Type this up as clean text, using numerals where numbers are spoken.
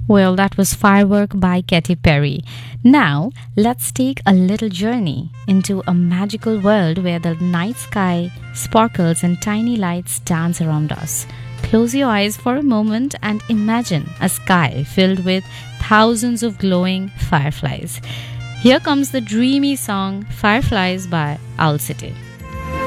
Well, that was Firework by Katy Perry. Now, let's take a little journey into a magical world where the night sky sparkles and tiny lights dance around us. Close your eyes for a moment and imagine a sky filled with thousands of glowing fireflies. Here comes the dreamy song Fireflies by Owl City.